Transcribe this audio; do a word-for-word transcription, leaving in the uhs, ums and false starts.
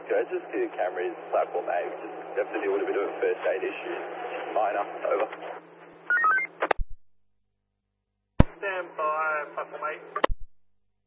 Go just to Camry's platform A. Just have to deal with a bit of a first aid issue. Minor. Over. Stand by, platform eight.